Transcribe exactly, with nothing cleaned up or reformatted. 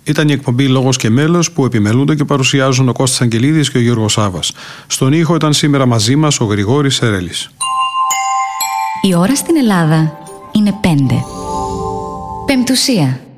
Ήταν η εκπομπή Λόγος και Μέλος που επιμελούνται και παρουσιάζουν ο Κώστας Αγγελίδης και ο Γιώργος Σάβας. Στον ήχο ήταν σήμερα μαζί μας ο Γρηγόρης Σερέλης. Η ώρα στην Ελλάδα είναι πέντε. Πεμπτουσία.